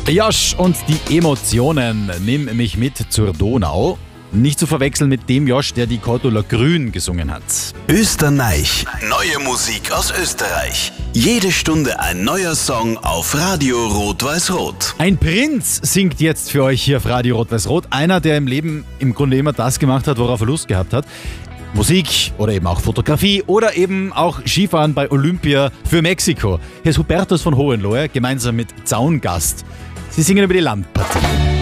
Josh und die Emotionen. Nimm mich mit zur Donau. Nicht zu verwechseln mit dem Josh, der die Cordula Grün gesungen hat. Österreich. Neue Musik aus Österreich. Jede Stunde ein neuer Song auf Radio Rot-Weiß-Rot. Ein Prinz singt jetzt für euch hier auf Radio Rot-Weiß-Rot. Einer, der im Leben im Grunde immer das gemacht hat, worauf er Lust gehabt hat. Musik oder eben auch Fotografie oder eben auch Skifahren bei Olympia für Mexiko. Hier ist Hubertus von Hohenlohe gemeinsam mit Zaungast. Sie singen über die Landpartie.